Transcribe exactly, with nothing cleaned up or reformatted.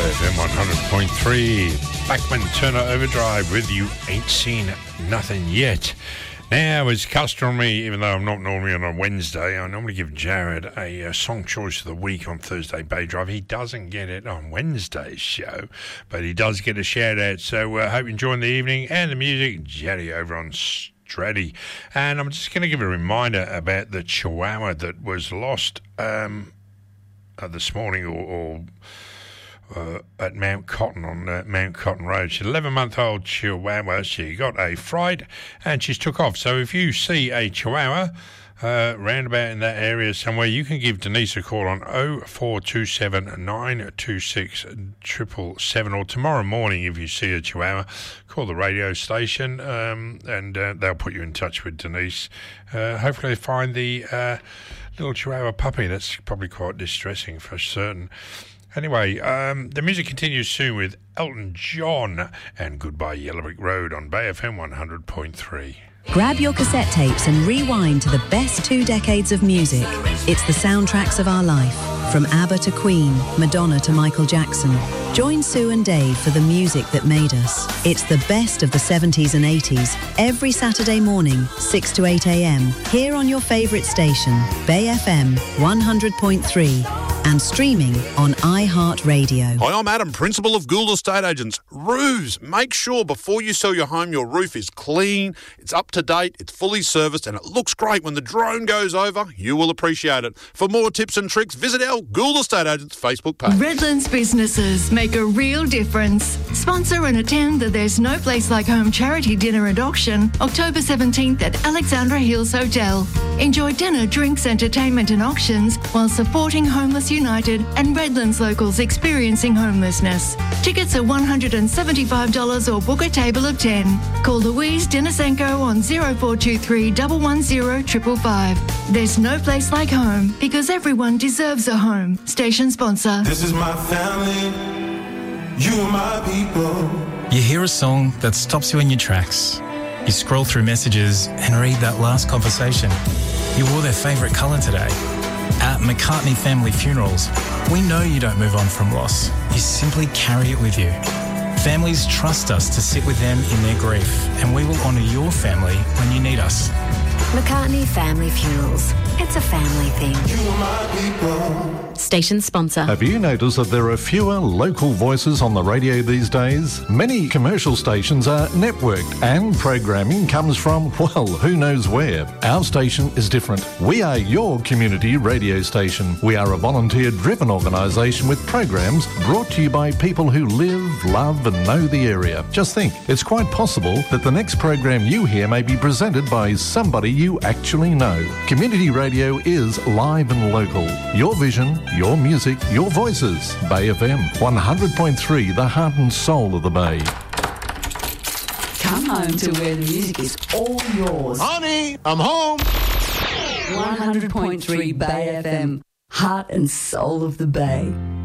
Bay F M one hundred point three. Blackman Turner Overdrive with You Ain't Seen Nothing Yet. Now, as customary, even though I'm not normally on a Wednesday, I normally give Jared a uh, song choice of the week on Thursday Bay Drive. He doesn't get it on Wednesday's show, but he does get a shout out. So I uh, hope you're enjoying the evening and the music. Jerry over on Straddy. And I'm just going to give a reminder about the Chihuahua that was lost um, uh, this morning or... or Uh, at Mount Cotton on uh, Mount Cotton Road. She's an eleven-month-old Chihuahua. She got a fright and she's took off. So if you see a Chihuahua uh, roundabout in that area somewhere, you can give Denise a call on oh four two seven, nine two six, seven seven seven, or tomorrow morning if you see a Chihuahua, call the radio station um, and uh, they'll put you in touch with Denise. Uh, hopefully they find the uh, little Chihuahua puppy. That's probably quite distressing for certain. Anyway, um, the music continues soon with Elton John and Goodbye Yellow Brick Road on Bay F M one hundred point three. Grab your cassette tapes and rewind to the best two decades of music. It's the soundtracks of our life, from ABBA to Queen, Madonna to Michael Jackson. Join Sue and Dave for the music that made us. It's the best of the seventies and eighties, every Saturday morning, six to eight a.m, here on your favourite station, Bay F M one hundred point three, and streaming on iHeartRadio. Hi, I'm Adam, Principal of Gould Estate Agents. Roofs. Make sure before you sell your home, your roof is clean, it's up to date, it's fully serviced, and it looks great when the drone goes over. You will appreciate it. For more tips and tricks, visit our Gould Estate Agents Facebook page. Redlands businesses make a real difference. Sponsor and attend the There's No Place Like Home charity dinner and auction, October seventeenth at Alexandra Hills Hotel. Enjoy dinner, drinks, entertainment and auctions while supporting Homeless United and Redlands locals experiencing homelessness. Tickets are one hundred seventy-five dollars or book a table of ten. Call Louise Denisenko on oh four two three, one one zero, five five five. There's no place like home because everyone deserves a home. Station sponsor. This is my family. You are my people. You hear a song that stops you in your tracks. You scroll through messages and read that last conversation. You wore their favourite colour today. At McCartney Family Funerals, we know you don't move on from loss. You simply carry it with you. Families trust us to sit with them in their grief, and we will honour your family when you need us. McCartney Family Funerals. It's a family thing. You are my people. Station sponsor. Have you noticed that there are fewer local voices on the radio these days? Many commercial stations are networked and programming comes from, well, who knows where. Our station is different. We are your community radio station. We are a volunteer-driven organisation with programs brought to you by people who live, love and know the area. Just think, it's quite possible that the next program you hear may be presented by somebody you actually know. Community radio is live and local. Your vision, your music, your voices. Bay F M one hundred point three, the heart and soul of the Bay. Come home to where the music is all yours. Honey, I'm home. one hundred point three Bay F M, heart and soul of the Bay.